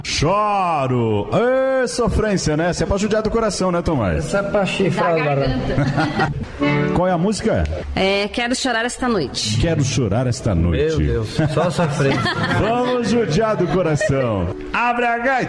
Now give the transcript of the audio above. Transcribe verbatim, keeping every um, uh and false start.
Choro. Ê, sofrência, né? Essa é pra judiar do coração, né, Tomás? Essa é pra chifrar o garganta. Qual é a música? É, Quero Chorar Esta Noite. Quero Chorar Esta Noite. Meu Deus, só sofrência. Vamos judiar do coração. Abre a gaita.